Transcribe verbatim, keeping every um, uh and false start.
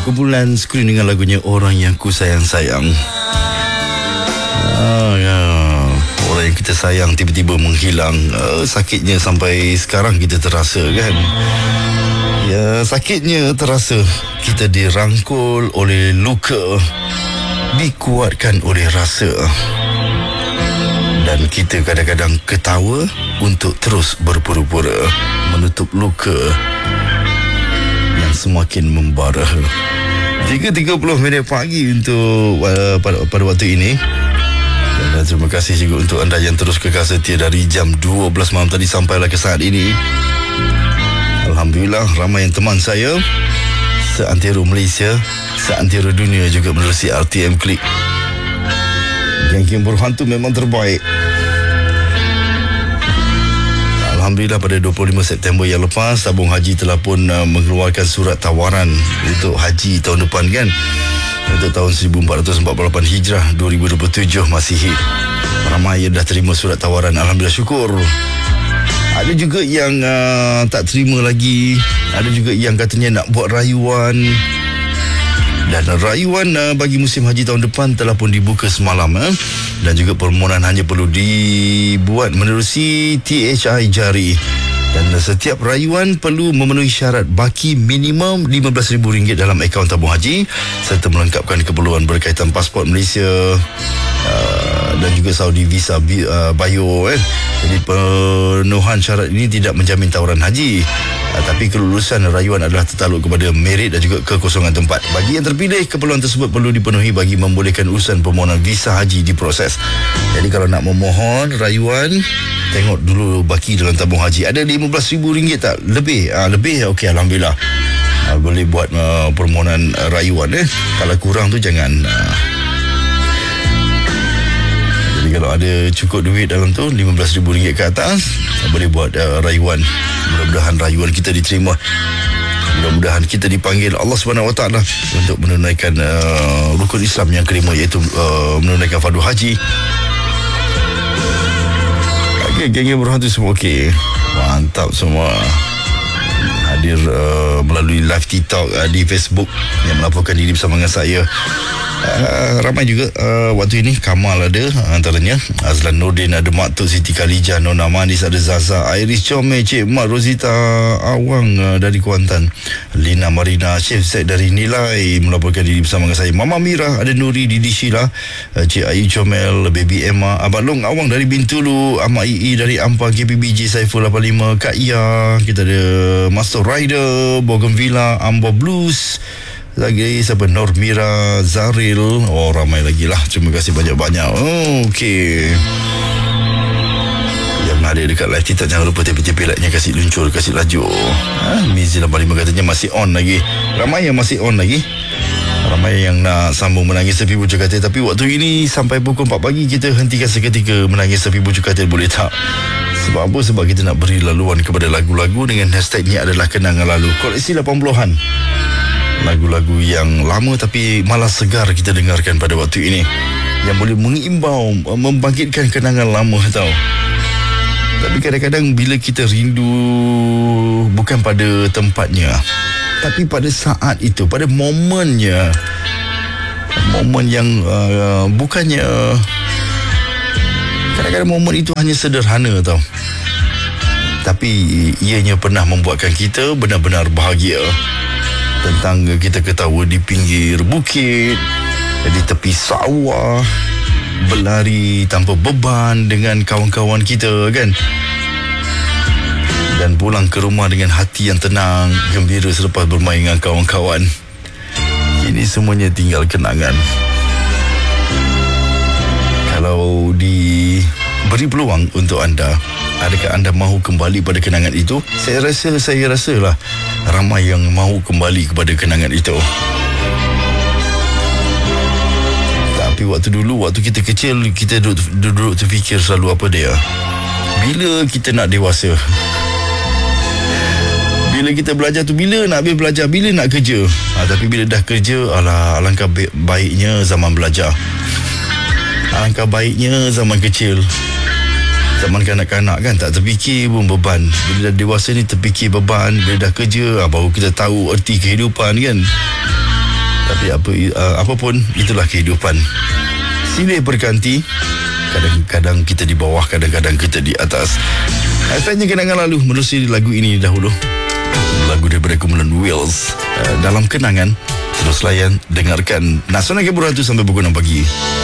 Kumpulan screen dengan lagunya Orang Yang Ku Sayang-Sayang. Ah, ya. Orang yang kita sayang tiba-tiba menghilang. uh, Sakitnya sampai sekarang kita terasa kan. Ya, sakitnya terasa. Kita dirangkul oleh luka, dikuatkan oleh rasa, dan kita kadang-kadang ketawa untuk terus berpura-pura menutup luka yang semakin membara. tiga tiga puluh minit pagi untuk uh, pada, pada waktu ini. Dan terima kasih juga untuk anda yang terus kekal setia dari jam dua belas malam tadi sampailah ke saat ini. Alhamdulillah, ramai yang teman saya seantero Malaysia, seantero dunia juga menerusi R T M Klik. Geng-geng berhantu memang terbaik. Alhamdulillah, pada dua puluh lima September yang lepas, tabung haji telah pun uh, mengeluarkan surat tawaran untuk haji tahun depan kan, untuk tahun seribu empat ratus empat puluh lapan Hijrah dua ribu dua puluh tujuh Masihi. Ramai yang dah terima surat tawaran, alhamdulillah, syukur. Ada juga yang uh, tak terima lagi. Ada juga yang katanya nak buat rayuan. Dan rayuan uh, bagi musim haji tahun depan telah pun dibuka semalam. eh? Dan juga permohonan hanya perlu dibuat menerusi T H I jari. Dan setiap rayuan perlu memenuhi syarat baki minimum lima belas ribu ringgit dalam akaun tabung haji, serta melengkapkan keperluan berkaitan pasport Malaysia uh, dan juga Saudi visa bi, uh, bio. Eh. Jadi penuhan syarat ini tidak menjamin tawaran haji, uh, tapi kelulusan rayuan adalah tertakluk kepada merit dan juga kekosongan tempat. Bagi yang terpilih, keperluan tersebut perlu dipenuhi bagi membolehkan urusan permohonan visa haji diproses. Jadi kalau nak memohon rayuan, tengok dulu baki dalam tabung haji. Ada lima belas ribu ringgit tak? Lebih? Uh, lebih? Okey, alhamdulillah. Uh, boleh buat uh, permohonan uh, rayuan. Eh. Kalau kurang tu jangan. Uh. Jadi kalau ada cukup duit dalam tu, lima belas ribu ringgit ke atas, uh, boleh buat uh, rayuan. Mudah-mudahan rayuan kita diterima. Mudah-mudahan kita dipanggil Allah Subhanahu Wa Taala untuk menunaikan uh, rukun Islam yang kelima, iaitu uh, menunaikan fardu haji. Okay, geng-geng berhantu semua okey. Mantap semua. Hadir uh, melalui live TikTok uh, di Facebook yang melaporkan diri bersama dengan saya. Uh, ramai juga uh, waktu ini. Kamal ada antaranya, Azlan Nordin ada, Mak Tok Siti Khalijah, Nona Manis ada, Zaza, Iris Comel, Cik Mak Rosita Awang uh, dari Kuantan, Lina Marina, Chef Zaid dari Nilai melaporkan diri bersama dengan saya. Mama Mira ada, Nuri Didi Sheila, uh, Cik Ayu Comel, Baby Emma, Abang Long Awang dari Bintulu, Ahmad I I dari Ampang, K P B J Saiful lapan lima, Kak Ia, kita ada Master Rider, Bougainvillea, Ambo Blues lagi, siapa, Normira, Zaril. Oh, ramai lagi lah. Terima kasih banyak-banyak. Oh, okey. Yang ada dekat live TikTok, jangan lupa tepi-tepi like-nya, kasih luncur, kasih laju. ha, Mizi lapan lima katanya masih on lagi. Ramai yang masih on lagi. Ramai yang nak sambung menangis tepi bujur katil. Tapi waktu ini sampai pukul empat pagi kita hentikan seketika menangis tepi bujur katil, boleh tak? Sebab apa? Sebab kita nak beri laluan kepada lagu-lagu dengan hashtagnya adalah kenangan lalu. Koleksi lapan puluhan. Lagu-lagu yang lama tapi malah segar kita dengarkan pada waktu ini, yang boleh mengimbau, membangkitkan kenangan lama tau. Tapi kadang-kadang bila kita rindu, bukan pada tempatnya, tapi pada saat itu, pada momennya. Momen yang uh, bukannya, kadang-kadang momen itu hanya sederhana tau, tapi ianya pernah membuatkan kita benar-benar bahagia. Tentang kita ketawa di pinggir bukit, di tepi sawah, berlari tanpa beban dengan kawan-kawan kita kan, dan pulang ke rumah dengan hati yang tenang, gembira selepas bermain dengan kawan-kawan. Ini semuanya tinggal kenangan. Kalau diberi peluang untuk anda, adakah anda mahu kembali pada kenangan itu? Saya rasa, saya rasalah ramai yang mahu kembali kepada kenangan itu. Tapi waktu dulu, waktu kita kecil, kita duduk, duduk terfikir selalu apa dia, bila kita nak dewasa, bila kita belajar tu, bila nak habis belajar, bila nak kerja. ha, Tapi bila dah kerja, alah, alangkah baiknya zaman belajar, alangkah baiknya zaman kecil, zaman kanak-kanak kan, tak terfikir pun beban. Bila dah dewasa ni terfikir beban. Bila dah kerja, baru kita tahu erti kehidupan kan. Tapi apa uh, apapun, itulah kehidupan. Silih berganti. Kadang-kadang kita di bawah, kadang-kadang kita di atas. Asalnya kenangan lalu, menerusi lagu ini dahulu. Lagu daripada kumpulan Wheels, uh, Dalam Kenangan. Terus layan, dengarkan Nasional Hiburan tu sampai pukul enam pagi.